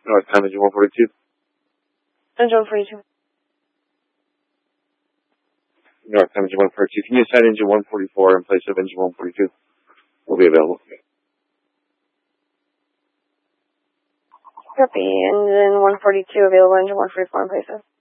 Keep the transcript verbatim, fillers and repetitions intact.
North time, engine one forty-two. Engine one forty-two. North time, engine one forty-two. Can you assign engine one forty-four in place of engine one forty-two? Will be available. Copy. Engine one forty-two available, engine one forty-four in place of.